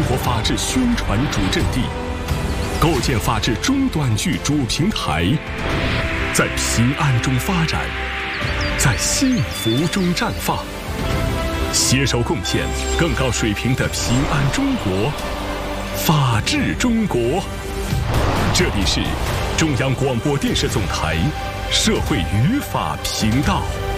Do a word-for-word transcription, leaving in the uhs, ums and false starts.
国法治宣传主阵地，构建法治中短剧主平台，在平安中发展，在幸福中绽放，携手共建更高水平的平安中国、法治中国。这里是中央广播电视总台社会语法频道。